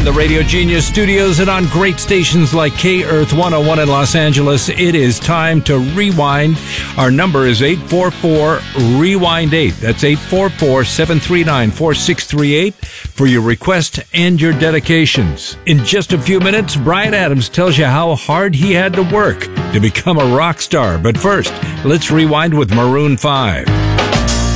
the Radio Genius studios and on great stations like K-Earth 101 in Los Angeles. It is time to rewind. Our number is 844-REWIND-8. That's 844-739-4638 for your request and your dedications. In just a few minutes, Bryan Adams tells you how hard he had to work to become a rock star. But first, let's rewind with Maroon 5.